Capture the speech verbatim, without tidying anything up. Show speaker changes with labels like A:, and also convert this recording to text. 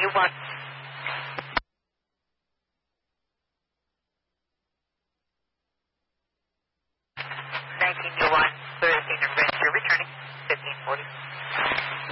A: U one. nineteen U one, thirteen and French, you're returning, fifteen forty.